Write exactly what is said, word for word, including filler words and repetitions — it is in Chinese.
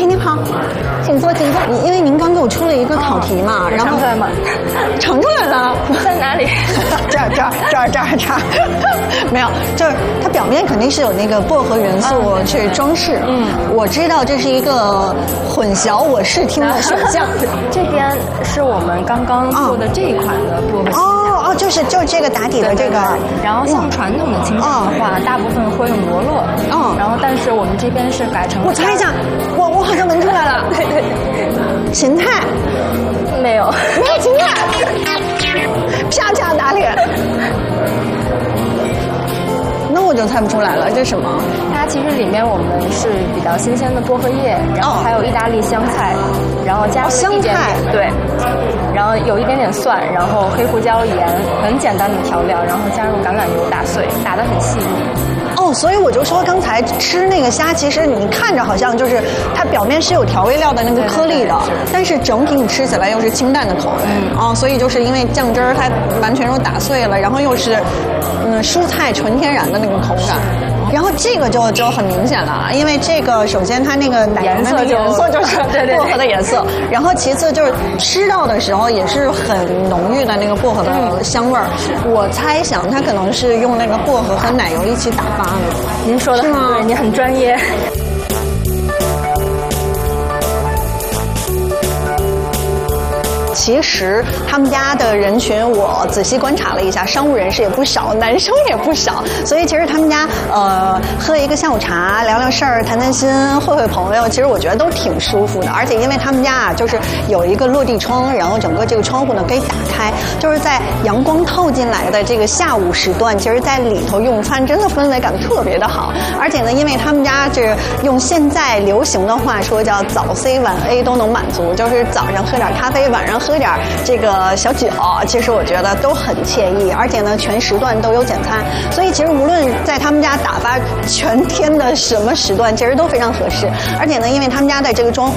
您好，请坐，请坐。因为您刚给我出了一个考题嘛，然后尝出来吗？ 尝出来了， 在哪里？ 这儿这儿这儿这儿这儿，没有，就是它表面肯定是有那个薄荷元素去装饰。嗯，我知道这是一个混淆我视听的选项。 这边是我们刚刚做的这一款的薄荷青哦哦，就是就是这个打底的这个。 然后像传统的青酱的话，大部分会用罗勒。嗯，然后但是我们这边是改成。 我猜一下，我我好像闻出来了。对对对，芹菜。 没有， 没有芹菜。啪啪打脸。那我就猜不出来了，这是什么？ 它其实里面我们是比较新鲜的薄荷叶，然后还有意大利香菜，然后加香菜， 对，然后有一点点蒜，然后黑胡椒、盐，很简单的调料，然后加入橄榄油打碎，打得很细腻。 哦，所以我就说刚才吃那个虾，其实你看着好像就是它表面是有调味料的那个颗粒的，但是整体你吃起来又是清淡的口味。嗯，哦，所以就是因为酱汁儿它完全都打碎了，然后又是嗯蔬菜纯天然的那个口感。然后这个就就很明显了啊，因为这个首先它那个奶油的颜色就是薄荷的颜色，然后其次就是吃到的时候也是很浓郁的那个薄荷的香味儿。我猜想它可能是用那个薄荷和奶油一起打发的。 您说的很对，你很专业。 其实他们家的人群，我仔细观察了一下，商务人士也不少，男生也不少，所以其实他们家呃喝一个下午茶，聊聊事儿，谈谈心，会会朋友，其实我觉得都挺舒服的。而且因为他们家啊，就是有一个落地窗，然后整个这个窗户呢可以打开，就是在阳光透进来的这个下午时段，其实在里头用餐真的氛围感特别的好。而且呢，因为他们家这用现在流行的话说叫早 C 晚 A 都能满足，就是早上喝点咖啡，晚上喝。喝点这个小酒，其实我觉得都很惬意，而且呢，全时段都有简餐，所以其实无论在他们家打发全天的什么时段，其实都非常合适。而且呢，因为他们家的这个装